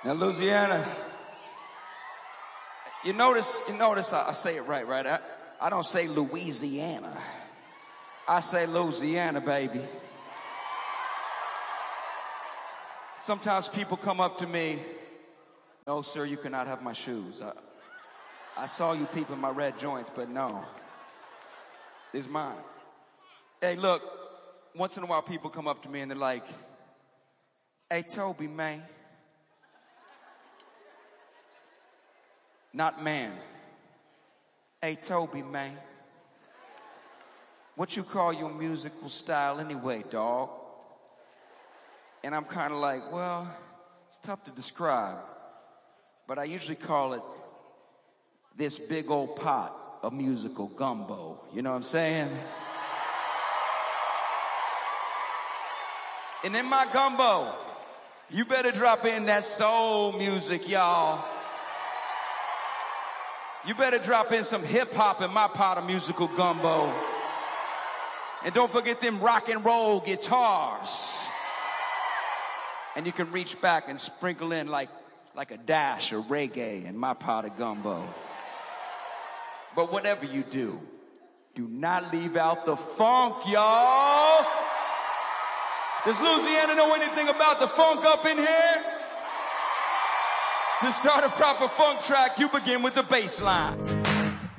Now, Louisiana, you notice I say it right? I don't say Louisiana. I say Louisiana, baby. Sometimes people come up to me, no, sir, you cannot have my shoes. I saw you peeping my red joints, but no, these mine. Hey, look, once in a while people come up to me and they're like, hey, Toby, man. Not man. Hey, Toby, man. What you call your musical style anyway, dog? And I'm kind of like, well, it's tough to describe, but I usually call it this big old pot of musical gumbo. You know what I'm saying? And in my gumbo, you better drop in that soul music, y'all. You better drop in some hip-hop in my pot of musical gumbo. And don't forget them rock and roll guitars. And you can reach back and sprinkle in like a dash of reggae in my pot of gumbo. But whatever you do not leave out the funk, y'all. Does Louisiana know anything about the funk up in here? To start a proper funk track, you begin with the bass line.